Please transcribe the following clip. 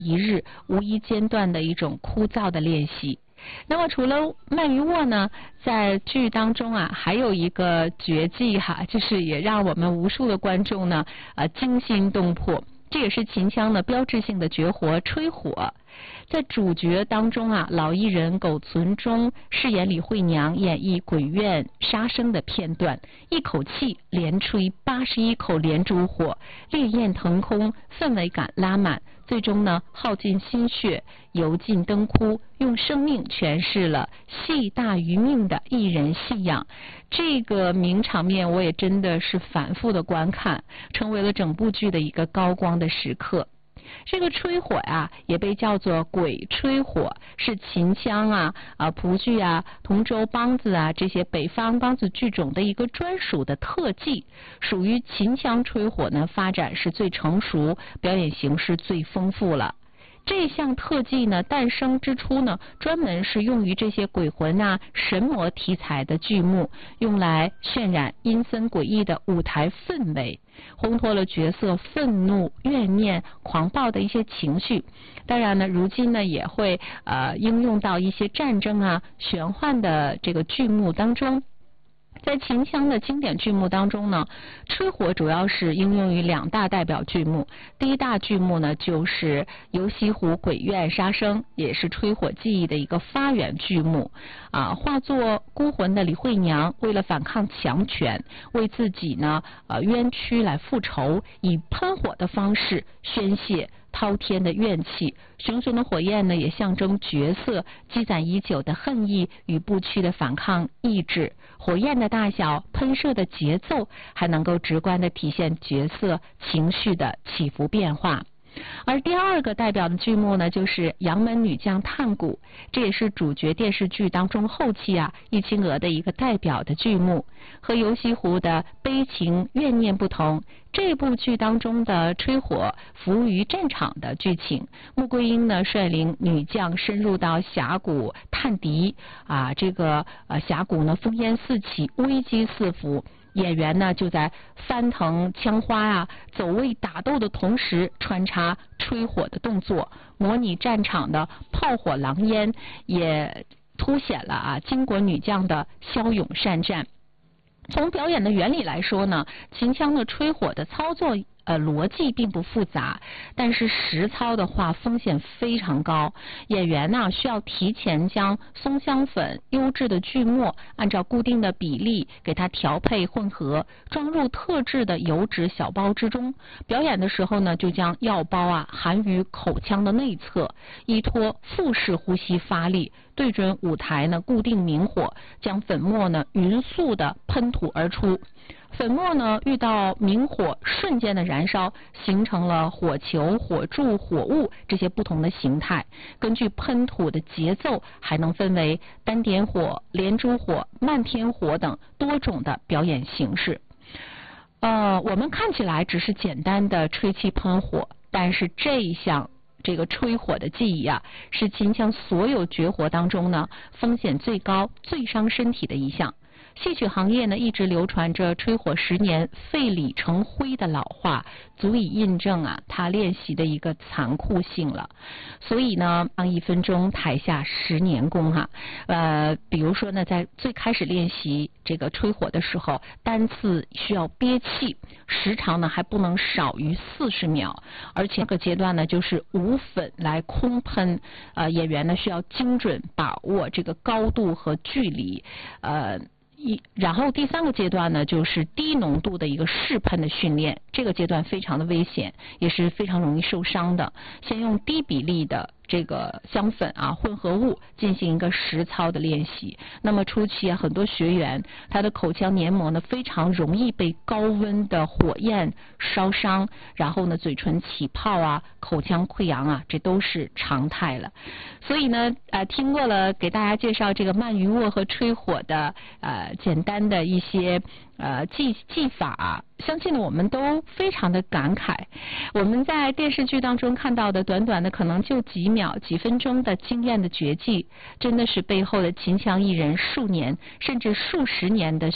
一日无一间断的一种枯燥的练习。那么除了鳗鱼握呢，在剧当中啊，还有一个绝技哈，就是也让我们无数的观众呢惊心动魄。这也是秦腔的标志性的绝活吹火。在主角当中啊，老艺人苟存中饰演李慧娘演绎鬼怨杀生的片段，一口气连吹81口连珠火，烈焰腾空，氛围感拉满，最终呢耗尽心血，油尽灯枯，用生命诠释了戏大于命的艺人信仰。这个名场面我也真的是反复的观看，成为了整部剧的一个高光的时刻。这个吹火呀，也被叫做鬼吹火，是秦腔蒲剧同州梆子这些北方梆子剧种的一个专属的特技，属于秦腔吹火呢发展是最成熟，表演形式最丰富了。这项特技呢诞生之初呢，专门是用于这些鬼魂神魔题材的剧目，用来渲染阴森诡异的舞台氛围，烘托了角色愤怒、怨念、狂暴的一些情绪。当然呢，如今呢也会应用到一些战争玄幻的这个剧目当中。在秦腔的经典剧目当中呢，吹火主要是应用于2大代表剧目。第一大剧目呢就是游西湖鬼怨杀生，也是吹火技艺的一个发源剧目。化作孤魂的李慧娘为了反抗强权，为自己呢冤屈来复仇，以喷火的方式宣泄滔天的怨气。熊熊的火焰呢，也象征角色积攒已久的恨意与不屈的反抗意志。火焰的大小、喷射的节奏，还能够直观地体现角色情绪的起伏变化。而第二个代表的剧目呢，就是杨门女将探谷，这也是主角电视剧当中后期易清娥的一个代表的剧目。和游西湖的悲情怨念不同，这部剧当中的吹火服务于战场的剧情。穆桂英呢率领女将深入到峡谷探敌这个峡谷呢烽烟四起，危机四伏。演员呢就在翻腾枪花走位打斗的同时，穿插吹火的动作，模拟战场的炮火狼烟，也凸显了巾帼女将的骁勇善战。从表演的原理来说呢，秦腔的吹火的操作逻辑并不复杂，但是实操的话风险非常高。演员需要提前将松香粉、优质的锯末按照固定的比例给它调配混合，装入特制的油纸小包之中。表演的时候呢，就将药包含于口腔的内侧，依托腹式呼吸发力，对准舞台呢固定明火，将粉末呢匀速的喷吐而出。粉末呢遇到明火，瞬间的燃烧，形成了火球、火柱、火雾这些不同的形态。根据喷吐的节奏，还能分为单点火、连珠火、漫天火等多种的表演形式。我们看起来只是简单的吹气喷火，但是这一项这个吹火的技艺是秦腔所有绝活当中呢风险最高、最伤身体的一项。戏曲行业呢一直流传着吹火10年废李成灰的老话，足以印证他练习的一个残酷性了。所以呢当1分钟台下10年功比如说呢在最开始练习这个吹火的时候，单次需要憋气，时长呢还不能少于40秒，而且这个阶段呢就是无粉来空喷，演员呢需要精准把握这个高度和距离，然后第3个阶段呢就是低浓度的一个试喷的训练，这个阶段非常的危险，也是非常容易受伤的。先用低比例的这个香粉混合物进行一个实操的练习。那么初期很多学员他的口腔黏膜呢非常容易被高温的火焰烧伤，然后呢嘴唇起泡口腔溃疡这都是常态了。所以呢听过了给大家介绍这个鳗鱼握和吹火的简单的一些技法相信呢我们都非常的感慨。我们在电视剧当中看到的短短的可能就几秒几分钟的惊艳的绝技，真的是背后的秦腔艺人数年甚至数十年的